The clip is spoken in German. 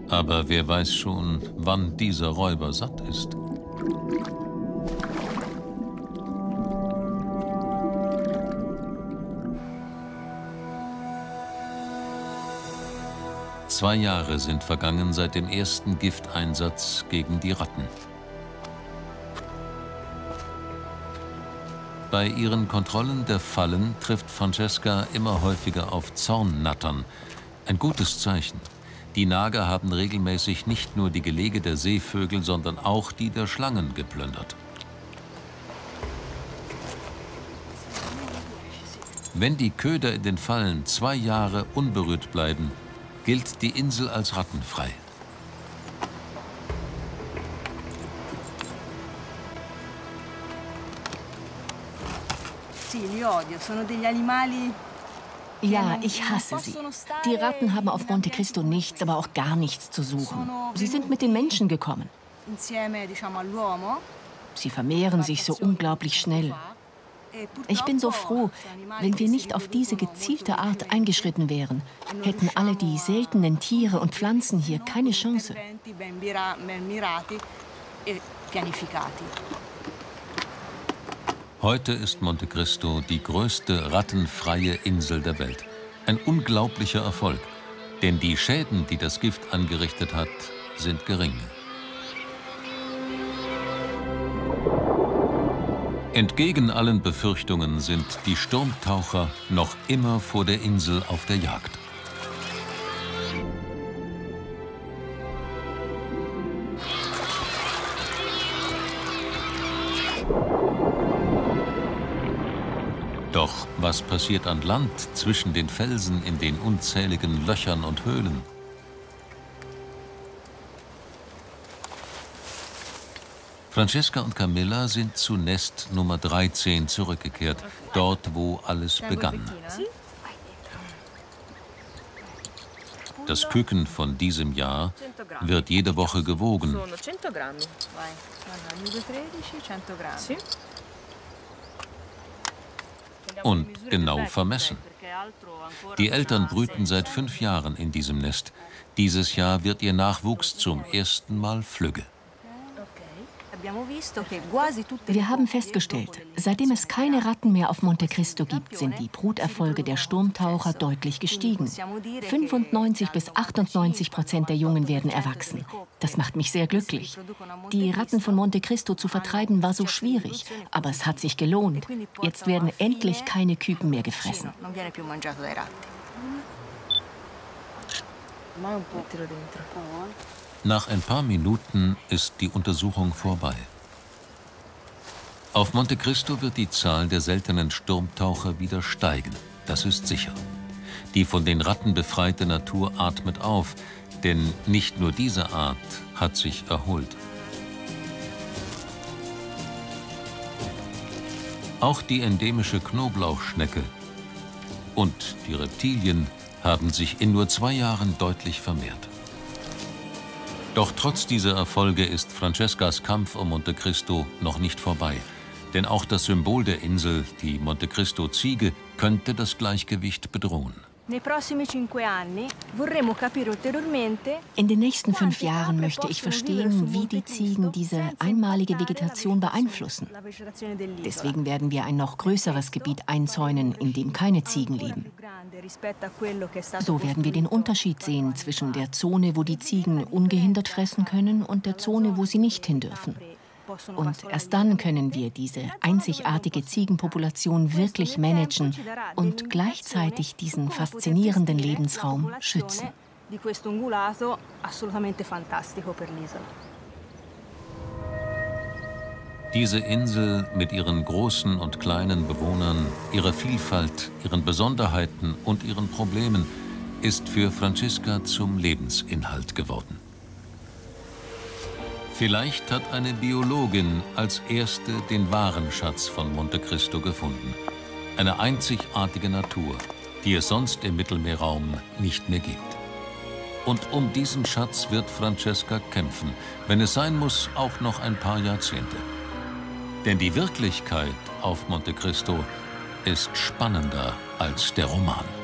Aber wer weiß schon, wann dieser Räuber satt ist. Zwei Jahre sind vergangen seit dem ersten Gifteinsatz gegen die Ratten. Bei ihren Kontrollen der Fallen trifft Francesca immer häufiger auf Zornnattern. Ein gutes Zeichen. Die Nager haben regelmäßig nicht nur die Gelege der Seevögel, sondern auch die der Schlangen geplündert. Wenn die Köder in den Fallen 2 Jahre unberührt bleiben, gilt die Insel als rattenfrei. Ja, ich hasse sie. Die Ratten haben auf Monte Cristo nichts, aber auch gar nichts zu suchen. Sie sind mit den Menschen gekommen. Sie vermehren sich so unglaublich schnell. Ich bin so froh, wenn wir nicht auf diese gezielte Art eingeschritten wären, hätten alle die seltenen Tiere und Pflanzen hier keine Chance. Heute ist Monte Cristo die größte rattenfreie Insel der Welt. Ein unglaublicher Erfolg, denn die Schäden, die das Gift angerichtet hat, sind gering. Entgegen allen Befürchtungen sind die Sturmtaucher noch immer vor der Insel auf der Jagd. Doch was passiert an Land zwischen den Felsen in den unzähligen Löchern und Höhlen? Francesca und Camilla sind zu Nest Nummer 13 zurückgekehrt, dort, wo alles begann. Das Küken von diesem Jahr wird jede Woche gewogen. Und genau vermessen. Die Eltern brüten seit 5 Jahren in diesem Nest. Dieses Jahr wird ihr Nachwuchs zum ersten Mal flügge. Wir haben festgestellt, seitdem es keine Ratten mehr auf Monte Cristo gibt, sind die Bruterfolge der Sturmtaucher deutlich gestiegen. 95–98% der Jungen werden erwachsen. Das macht mich sehr glücklich. Die Ratten von Monte Cristo zu vertreiben war so schwierig, aber es hat sich gelohnt. Jetzt werden endlich keine Küken mehr gefressen. Nach ein paar Minuten ist die Untersuchung vorbei. Auf Monte Cristo wird die Zahl der seltenen Sturmtaucher wieder steigen, das ist sicher. Die von den Ratten befreite Natur atmet auf, denn nicht nur diese Art hat sich erholt. Auch die endemische Knoblauchschnecke und die Reptilien haben sich in nur 2 Jahren deutlich vermehrt. Doch trotz dieser Erfolge ist Francescas Kampf um Monte Cristo noch nicht vorbei. Denn auch das Symbol der Insel, die Monte Cristo Ziege, könnte das Gleichgewicht bedrohen. In den nächsten 5 Jahren möchte ich verstehen, wie die Ziegen diese einmalige Vegetation beeinflussen. Deswegen werden wir ein noch größeres Gebiet einzäunen, in dem keine Ziegen leben. So werden wir den Unterschied sehen zwischen der Zone, wo die Ziegen ungehindert fressen können, und der Zone, wo sie nicht hin dürfen. Und erst dann können wir diese einzigartige Ziegenpopulation wirklich managen und gleichzeitig diesen faszinierenden Lebensraum schützen. Diese Insel mit ihren großen und kleinen Bewohnern, ihrer Vielfalt, ihren Besonderheiten und ihren Problemen ist für Francesca zum Lebensinhalt geworden. Vielleicht hat eine Biologin als erste den wahren Schatz von Monte Cristo gefunden. Eine einzigartige Natur, die es sonst im Mittelmeerraum nicht mehr gibt. Und um diesen Schatz wird Francesca kämpfen, wenn es sein muss, auch noch ein paar Jahrzehnte. Denn die Wirklichkeit auf Monte Cristo ist spannender als der Roman.